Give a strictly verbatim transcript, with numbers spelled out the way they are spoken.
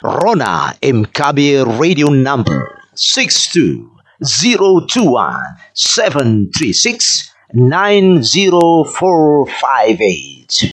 Rona Mkabi radio number six two zero two one seven three six nine zero four five eight.